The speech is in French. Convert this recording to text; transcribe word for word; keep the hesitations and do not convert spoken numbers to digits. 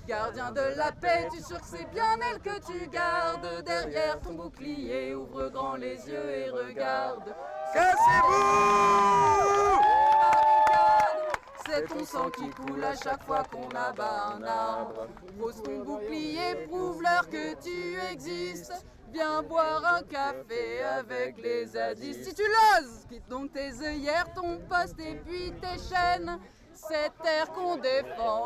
Gardien de la paix, tu es sûr que c'est bien elle que tu gardes. Derrière ton bouclier, ouvre grand les yeux et regarde. Cassez-vous! C'est ton sang qui coule à chaque fois qu'on abat un arbre. Pose ton bouclier, prouve-leur que tu existes. Viens boire un café avec les zadistes. Si tu l'oses, quitte donc tes œillères, ton poste et puis tes chaînes. Cette terre qu'on défend